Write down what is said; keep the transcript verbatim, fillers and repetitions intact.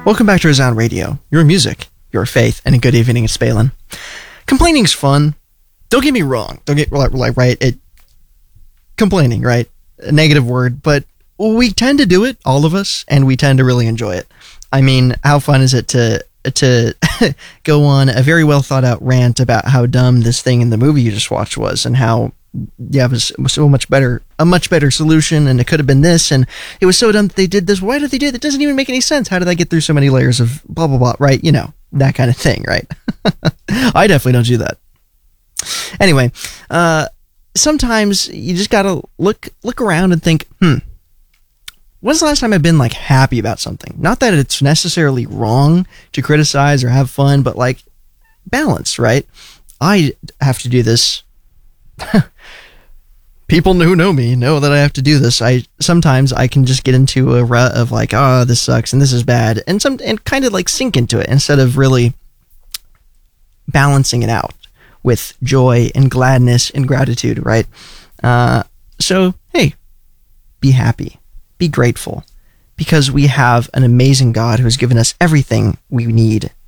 Welcome back to Resound Radio, your music, your faith, and a good evening. It's Balin. Complaining's fun. Don't get me wrong. Don't get like right. It complaining, right? A negative word, but we tend to do it, all of us, and we tend to really enjoy it. I mean, how fun is it to to go on a very well thought out rant about how dumb this thing in the movie you just watched was, and how yeah, it was, it was so much better, a much better solution, and it could have been this, and it was so dumb that they did this. Why did they do it? It doesn't even make any sense. How did I get through so many layers of blah, blah, blah, right? You know, that kind of thing, right? I definitely don't do that. Anyway, uh, sometimes you just gotta look, look around and think, hmm, when's the last time I've been, like, happy about something? Not that it's necessarily wrong to criticize or have fun, but, like, balance, right? I have to do this. People who know me know that I have to do this. I sometimes I can just get into a rut of like, oh, this sucks and this is bad, and some and kind of like sink into it instead of really balancing it out with joy and gladness and gratitude, right? Uh, so hey, be happy, be grateful, because we have an amazing God who has given us everything we need